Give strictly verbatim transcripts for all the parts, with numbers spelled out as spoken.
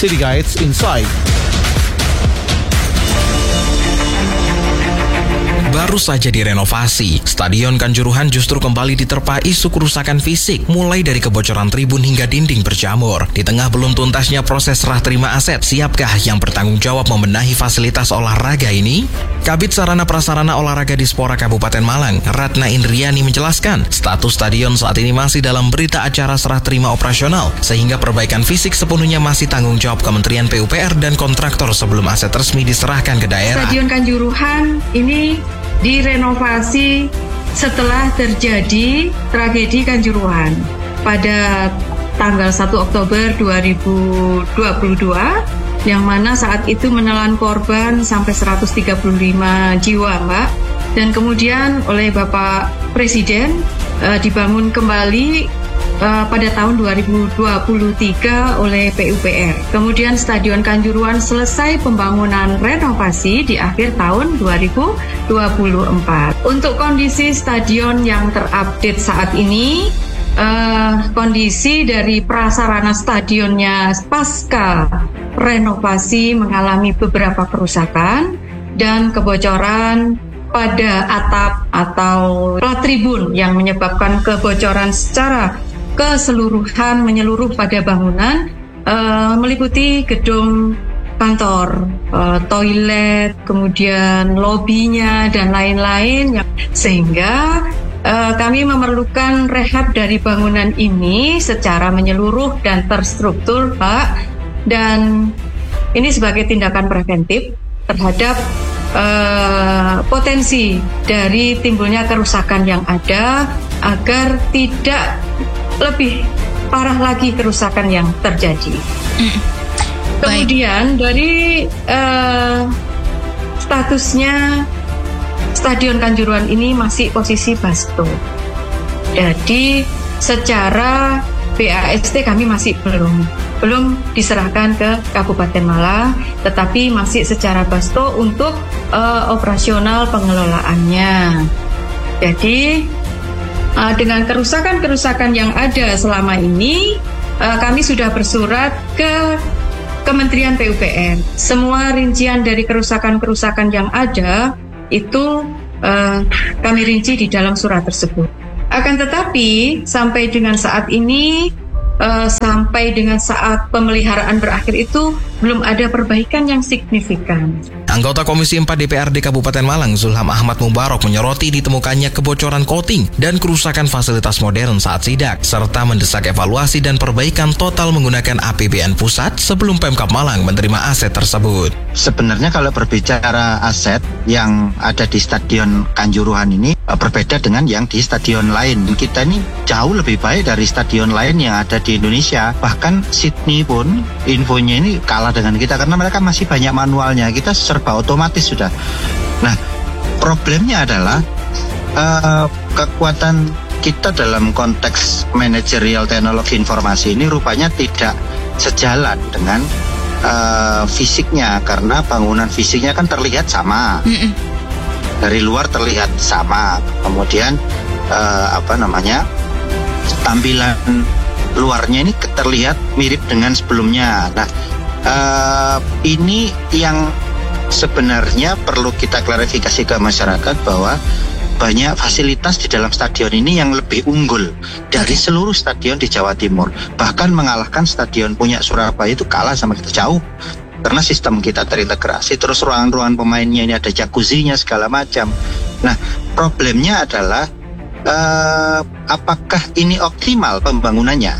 City Guides Insight. Baru saja direnovasi, Stadion Kanjuruhan justru kembali diterpa isu kerusakan fisik, mulai dari kebocoran tribun hingga dinding berjamur. Di tengah belum tuntasnya proses serah terima aset, siapkah yang bertanggung jawab membenahi fasilitas olahraga ini? Kabid Sarana Prasarana Olahraga Dispora Kabupaten Malang, Ratna Indriani menjelaskan, status stadion saat ini masih dalam berita acara serah terima operasional, sehingga perbaikan fisik sepenuhnya masih tanggung jawab Kementerian P U P R dan kontraktor sebelum aset resmi diserahkan ke daerah. Stadion Kanjuruhan ini direnovasi setelah terjadi tragedi Kanjuruhan pada tanggal satu Oktober dua ribu dua puluh dua, yang mana saat itu menelan korban sampai seratus tiga puluh lima jiwa, Mbak. Dan kemudian oleh Bapak Presiden uh, dibangun kembali uh, pada tahun dua ribu dua puluh tiga oleh P U P R. Kemudian Stadion Kanjuruhan selesai pembangunan renovasi di akhir tahun dua ribu dua puluh empat. Untuk kondisi stadion yang terupdate saat ini, uh, kondisi dari prasarana stadionnya pasca renovasi mengalami beberapa kerusakan dan kebocoran pada atap atau plat tribun yang menyebabkan kebocoran secara keseluruhan menyeluruh pada bangunan, uh, meliputi gedung kantor, uh, toilet, kemudian lobinya dan lain-lain, sehingga uh, kami memerlukan rehab dari bangunan ini secara menyeluruh dan terstruktur, Pak. Dan ini sebagai tindakan preventif terhadap uh, potensi dari timbulnya kerusakan yang ada, agar tidak lebih parah lagi kerusakan yang terjadi. Mm. Kemudian dari uh, statusnya Stadion Kanjuruhan ini masih posisi Basto. Jadi secara B A S T kami masih belum belum diserahkan ke Kabupaten Malang, tetapi masih secara Basto untuk uh, operasional pengelolaannya. Jadi uh, dengan kerusakan-kerusakan yang ada selama ini, uh, kami sudah bersurat ke Kementerian P U P R. Semua rincian dari kerusakan-kerusakan yang ada itu uh, kami rinci di dalam surat tersebut. Akan tetapi sampai dengan saat ini, uh, sampai dengan saat pemeliharaan berakhir itu belum ada perbaikan yang signifikan. Anggota Komisi empat D P R D Kabupaten Malang, Zulham Ahmad Mubarok, menyoroti ditemukannya kebocoran coating dan kerusakan fasilitas modern saat sidak, serta mendesak evaluasi dan perbaikan total menggunakan A P B N pusat sebelum Pemkab Malang menerima aset tersebut. Sebenarnya kalau berbicara aset yang ada di Stadion Kanjuruhan ini berbeda dengan yang di stadion lain. Kita ini jauh lebih baik dari stadion lain yang ada di Indonesia. Bahkan Sydney pun infonya ini kalah dengan kita karena mereka masih banyak manualnya. Kita serba otomatis sudah. Nah, problemnya adalah uh, kekuatan kita dalam konteks manajerial teknologi informasi ini rupanya tidak sejalan dengan uh, fisiknya, karena bangunan fisiknya kan terlihat sama. Mm-mm. Dari luar terlihat sama, kemudian uh, apa namanya tampilan luarnya ini terlihat mirip dengan sebelumnya. Nah, uh, ini yang sebenarnya perlu kita klarifikasi ke masyarakat bahwa banyak fasilitas di dalam stadion ini yang lebih unggul dari seluruh stadion di Jawa Timur. Bahkan mengalahkan stadion punya Surabaya itu kalah sama kita jauh. Karena sistem kita terintegrasi, terus ruangan-ruangan pemainnya ini ada jacuzzinya segala macam. Nah, problemnya adalah uh, apakah ini optimal pembangunannya?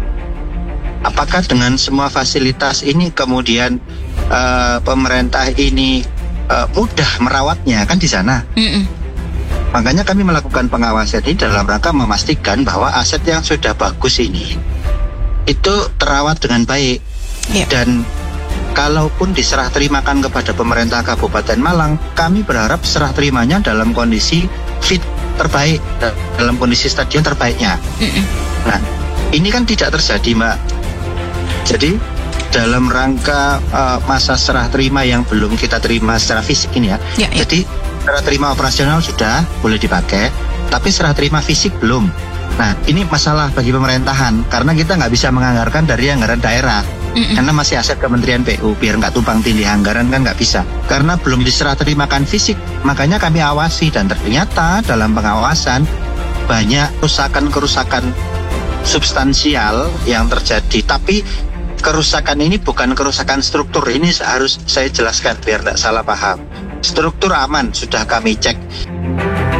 Apakah dengan semua fasilitas ini kemudian uh, pemerintah ini uh, mudah merawatnya, kan di sana? Mm-mm. Makanya kami melakukan pengawasan ini dalam rangka memastikan bahwa aset yang sudah bagus ini itu terawat dengan baik. Yeah. Dan kalaupun diserah terimakan kepada pemerintah Kabupaten Malang, kami berharap serah terimanya dalam kondisi fit terbaik, dalam kondisi stadion terbaiknya. Mm-mm. Nah, ini kan tidak terjadi, Mbak. Jadi dalam rangka uh, masa serah terima yang belum kita terima secara fisik ini ya, ya, ya. Jadi serah terima operasional sudah boleh dipakai, tapi serah terima fisik belum. Nah, ini masalah bagi pemerintahan karena kita nggak bisa menganggarkan dari anggaran daerah. Mm-mm. Karena masih aset Kementerian P U, biar nggak tumpang tindih anggaran kan nggak bisa. Karena belum diserah terimakan fisik, makanya kami awasi dan ternyata dalam pengawasan banyak kerusakan-kerusakan substansial yang terjadi. Tapi kerusakan ini bukan kerusakan struktur, ini harus saya jelaskan biar tidak salah paham. Struktur aman, sudah kami cek